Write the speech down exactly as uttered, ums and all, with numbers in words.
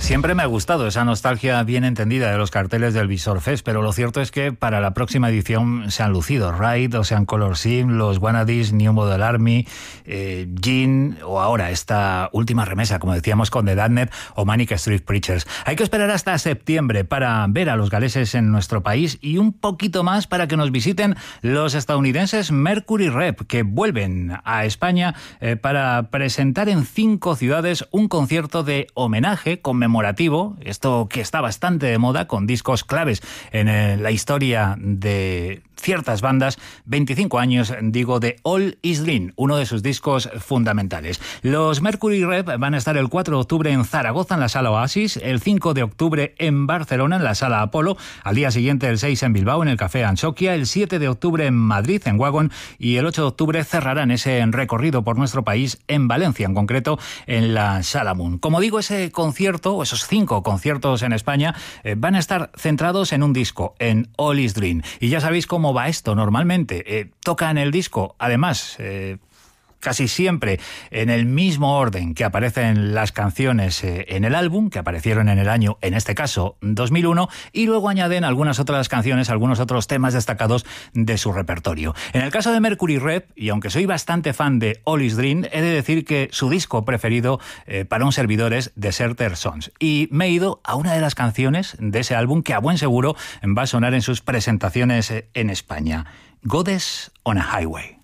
Siempre me ha gustado esa nostalgia bien entendida de los carteles del Visor Fest, pero lo cierto es que para la próxima edición se han lucido Ride, Ocean Color Sim, los Wannadies, New Model Army, eh, Gin o ahora esta última remesa, como decíamos, con The Darknet o Manic Street Preachers. Hay que esperar hasta septiembre para ver a los galeses en nuestro país y un poquito más para que nos visiten los estadounidenses Mercury Rev, que vuelven a España eh, para presentar en cinco ciudades un concierto de homenaje conmemorativo. Esto que está bastante de moda con discos claves en eh, la historia de ciertas bandas, veinticinco años, digo, de All Is Dream, uno de sus discos fundamentales. Los Mercury Rev van a estar el cuatro de octubre en Zaragoza, en la Sala Oasis, el cinco de octubre en Barcelona, en la Sala Apolo, al día siguiente el seis en Bilbao, en el Café Anchoquia, el siete de octubre en Madrid, en Wagon, y el ocho de octubre cerrarán ese recorrido por nuestro país en Valencia, en concreto, en la Sala Moon. Como digo, ese concierto, o esos cinco conciertos en España, eh, van a estar centrados en un disco, en All Is Dream. Y ya sabéis cómo va esto normalmente. Eh, tocan el disco, además, eh, casi siempre en el mismo orden que aparecen las canciones eh, en el álbum, que aparecieron en el año, en este caso, dos mil uno, y luego añaden algunas otras canciones, algunos otros temas destacados de su repertorio. En el caso de Mercury Rev, y aunque soy bastante fan de All Is Dream, he de decir que su disco preferido eh, para un servidor es Deserter Sons. Y me he ido a una de las canciones de ese álbum que a buen seguro va a sonar en sus presentaciones eh, en España. Goddess on a Highway.